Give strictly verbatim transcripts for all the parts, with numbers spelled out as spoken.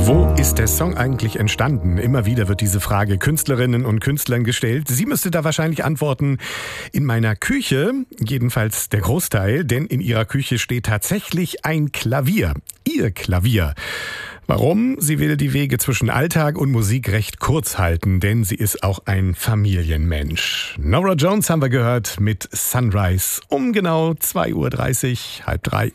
Wo ist der Song eigentlich entstanden? Immer wieder wird diese Frage Künstlerinnen und Künstlern gestellt. Sie müsste da wahrscheinlich antworten, in meiner Küche, jedenfalls der Großteil, denn in ihrer Küche steht tatsächlich ein Klavier. Ihr Klavier. Warum? Sie will die Wege zwischen Alltag und Musik recht kurz halten, denn sie ist auch ein Familienmensch. Norah Jones haben wir gehört mit Sunrise um genau zwei Uhr dreißig, halb drei.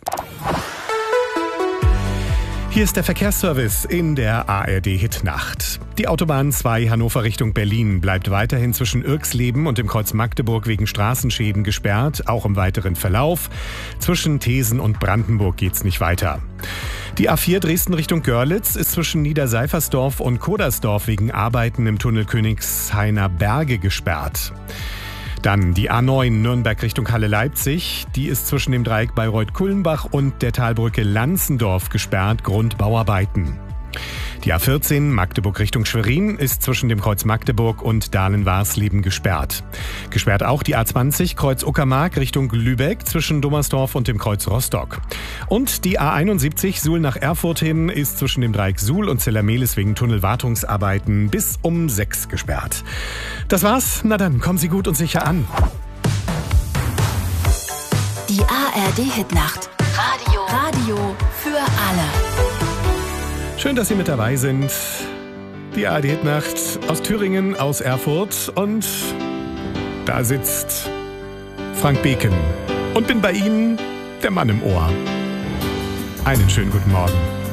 Hier ist der Verkehrsservice in der A R D-Hitnacht. Die Autobahn zwei Hannover Richtung Berlin bleibt weiterhin zwischen Irxleben und dem Kreuz Magdeburg wegen Straßenschäden gesperrt, auch im weiteren Verlauf. Zwischen Thesen und Brandenburg geht's nicht weiter. Die A vier Dresden Richtung Görlitz ist zwischen Niederseifersdorf und Kodersdorf wegen Arbeiten im Tunnel Königshainer Berge gesperrt. Dann die A neun Nürnberg Richtung Halle-Leipzig. Die ist zwischen dem Dreieck Bayreuth-Kulmbach und der Talbrücke Lanzendorf gesperrt, Grund Bauarbeiten. Die A vierzehn Magdeburg Richtung Schwerin ist zwischen dem Kreuz Magdeburg und Dahlen-Warsleben gesperrt. Gesperrt auch die A zwanzig Kreuz Uckermark Richtung Lübeck zwischen Dummersdorf und dem Kreuz Rostock. Und die A einundsiebzig Suhl nach Erfurt hin ist zwischen dem Dreieck Suhl und Zellermehlis wegen Tunnelwartungsarbeiten bis um sechs gesperrt. Das war's. Na dann, kommen Sie gut und sicher an. Die A R D-Hitnacht. Radio. Radio für alle. Schön, dass Sie mit dabei sind. Die A R D-Hitnacht aus Thüringen, aus Erfurt. Und da sitzt Frank Beken. Und bin bei Ihnen der Mann im Ohr. Einen schönen guten Morgen.